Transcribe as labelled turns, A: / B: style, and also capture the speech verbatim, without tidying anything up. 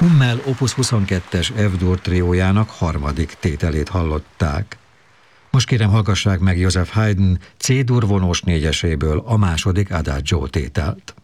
A: Hummel opus huszonkettes F-dur triójának harmadik tételét hallották. Most kérem, hallgassák meg Joseph Haydn C-dur vonós négyeséből a második Adagio tételt.